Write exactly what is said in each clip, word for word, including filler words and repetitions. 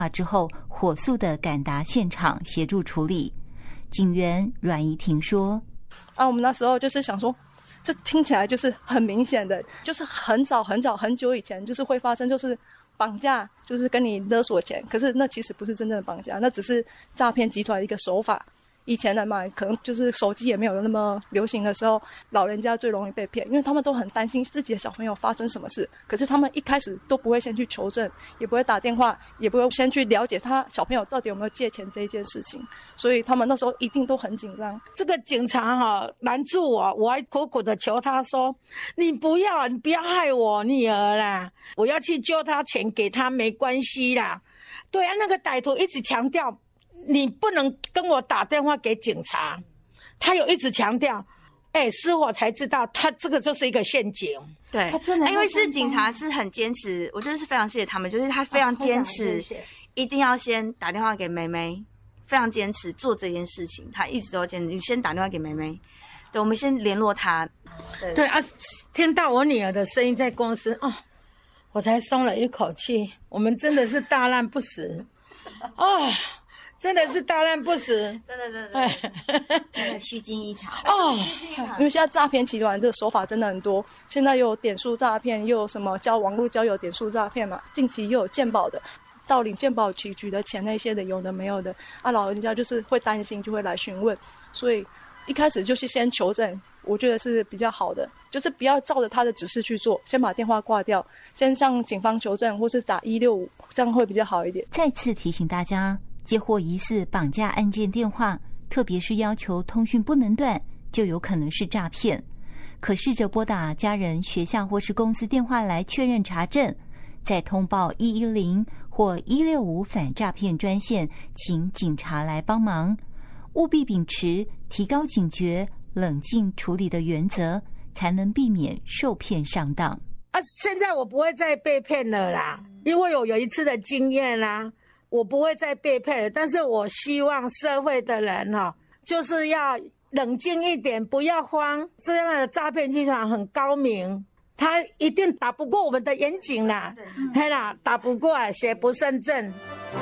之后火速的赶达现场协助处理。警员阮怡婷说： 啊，我们那时候就是想说，这听起来就是很明显的，就是很早很早很久以前就是会发生，就是绑架，就是跟你勒索钱，可是那其实不是真正的绑架，那只是诈骗集团的一个手法。以前的嘛，可能就是手机也没有那么流行的时候，老人家最容易被骗，因为他们都很担心自己的小朋友发生什么事，可是他们一开始都不会先去求证，也不会打电话，也不会先去了解他小朋友到底有没有借钱这一件事情，所以他们那时候一定都很紧张。 这个警察哈拦住我，我还苦苦的求他说：“你不要，你不要害我女儿啦，我要去救他钱给他没关系啦。”对啊，那个歹徒一直强调。你不能跟我打电话给警察，他有一直强调，哎、欸，事后才知道他这个就是一个陷阱。 对，因为是警察是很坚持，我真的是非常谢谢他们，就是他非常坚持，啊、一定要先打电话给妹妹，非常坚持做这件事情，他一直都坚持，你先打电话给妹妹，对，我们先联络他。对对啊，听到我女儿的声音在公司哦，我才松了一口气，我们真的是大难不死，哦。真的是大难不死， 真的真的真的虚惊一场哦！因为现在诈骗集团这个手法真的很多，现在又有点数诈骗，又有什么交网络交友点数诈骗嘛，近期又有健保的，盗领健保局局的钱那些的，有的没有的啊，老人家就是会担心，就会来询问，所以一开始就是先求证，我觉得是比较好的，就是不要照着他的指示去做，先把电话挂掉，先向警方求证，或是打一六五，这样会比较好一点。 再次提醒大家，接获疑似绑架案件电话，特别是要求通讯不能断，就有可能是诈骗。可试着拨打家人、学校或是公司电话来确认查证，再通报一一零或一六五反诈骗专线，请警察来帮忙。务必秉持提高警觉、冷静处理的原则，才能避免受骗上当。 啊，现在我不会再被骗了啦，因为我有一次的经验啦。我不会再被骗了，但是我希望社会的人哦，就是要冷静一点，不要慌。这样的诈骗集团很高明，他一定打不过我们的严警啦，嘿啦，打不过，邪不胜正。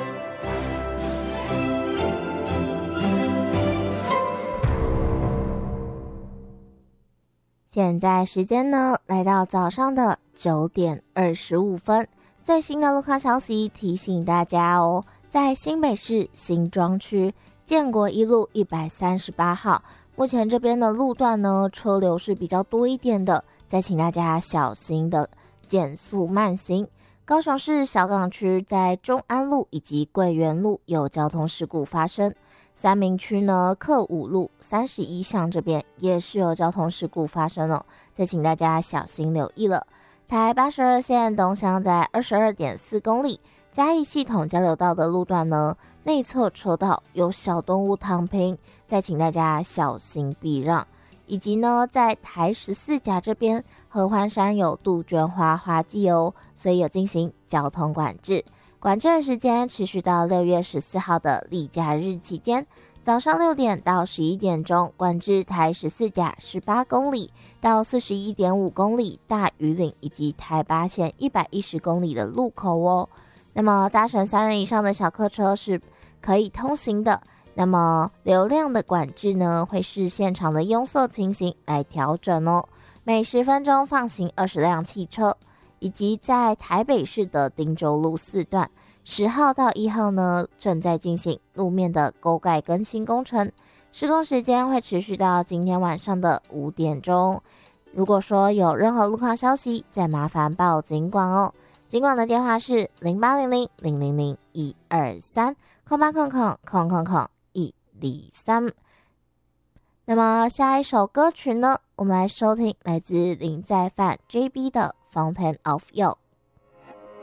现在时间呢，来到早上的九点二十五分。最新的路况消息提醒大家哦，在新北市新庄区建国一路一百三十八号，目前这边的路段呢车流是比较多一点的，再请大家小心的减速慢行。高雄市小港区在中安路以及桂园路有交通事故发生，三民区呢克武路三十一巷这边也是有交通事故发生哦，再请大家小心留意了。台八十二线东向在 二十二点四公里，嘉义系统交流道的路段呢，内侧车道有小动物躺平，再请大家小心避让。以及呢，在台十四甲这边，合欢山有杜鹃花花季哦，所以有进行交通管制。管制的时间持续到六月十四号的例假日期间。早上六点到十一点钟，管制台十四甲十八公里到四十一点五公里大屿岭以及台八线一百一十公里的路口哦。那么搭乘三人以上的小客车是可以通行的。那么流量的管制呢，会视现场的拥塞情形来调整哦。每十分钟放行二十辆汽车，以及在台北市的汀州路四段。十号到一号呢，正在进行路面的沟盖更新工程，施工时间会持续到今天晚上的五点钟。如果说有任何路况消息，再麻烦报警广哦。警广的电话是零八零零零零零一二三空八空空空空空一零三。那么下一首歌曲呢，我们来收听来自林在范 J B 的 Fountain of You。